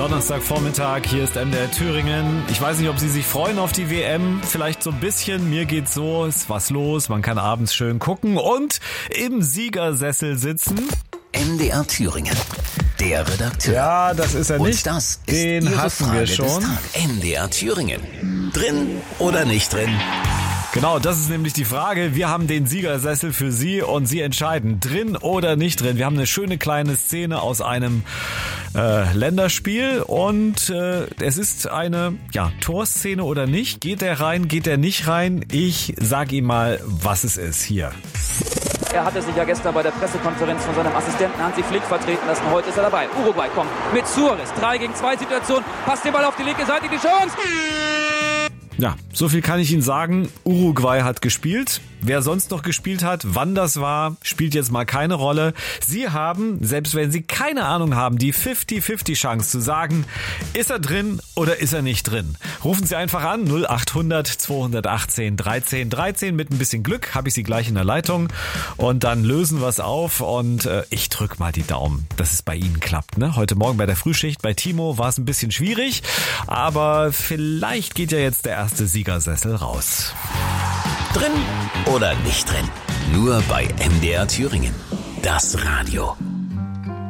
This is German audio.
Donnerstagvormittag, hier ist MDR Thüringen. Ich weiß nicht, ob Sie sich freuen auf die WM, vielleicht so ein bisschen. Mir geht's so, ist was los, man kann abends schön gucken und im Siegersessel sitzen. MDR Thüringen, der Redakteur. Ja, das ist er nicht. Und das ist Den Ihre hatten Frage wir schon. des Tages. MDR Thüringen, drin oder nicht drin? Genau, das ist nämlich die Frage. Wir haben den Siegersessel für Sie und Sie entscheiden, drin oder nicht drin. Wir haben eine schöne kleine Szene aus einem Länderspiel und es ist eine Torszene oder nicht. Geht er rein, geht er nicht rein? Ich sag ihm mal, was es ist hier. Er hatte sich ja gestern bei der Pressekonferenz von seinem Assistenten Hansi Flick vertreten lassen. Heute ist er dabei. Uruguay kommt mit Suarez. 3 gegen 2 Situation. Passt den Ball auf die linke Seite. Die Chance. Ja, so viel kann ich Ihnen sagen. Uruguay hat gespielt. Wer sonst noch gespielt hat, wann das war, spielt jetzt mal keine Rolle. Sie haben, selbst wenn Sie keine Ahnung haben, die 50-50 Chance zu sagen, ist er drin oder ist er nicht drin. Rufen Sie einfach an 0800 218 13 13. Mit ein bisschen Glück habe ich Sie gleich in der Leitung und dann lösen wir es auf und ich drück mal die Daumen, dass es bei Ihnen klappt. Ne? Heute Morgen bei der Frühschicht bei Timo war es ein bisschen schwierig, aber vielleicht geht ja jetzt der erste Siegersessel raus. Drin oder nicht drin? Nur bei MDR Thüringen. Das Radio.